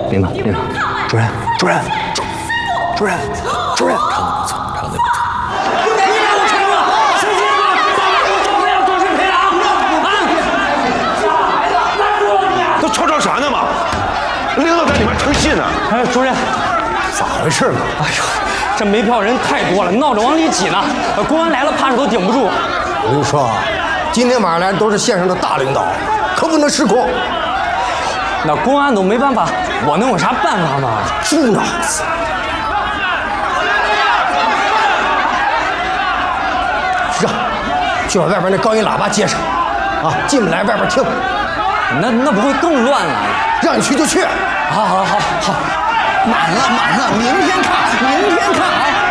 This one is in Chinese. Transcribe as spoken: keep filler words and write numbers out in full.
领导，领导，主任，主任，主主任，主任， 唱的不错，唱的不错。 你让我成了，是不是？我要多少赔偿啊？ 都吵吵啥呢嘛？领导在里面听戏呢。 哎，主任， 咋回事嘛？ 哎呦，这没票人太多了，闹着往里挤呢。公安来了，怕是都顶不住。 我跟你说啊，今天晚上来的都是县上的大领导，可不能失控。 那公安都没办法，我能有啥办法吗？ 猪脑子！让，去把外边那高音喇叭接上，啊，进不来外边听。 那那不会更乱了？ 让你去就去。 好好好好， 满了满了，明天看，明天看啊！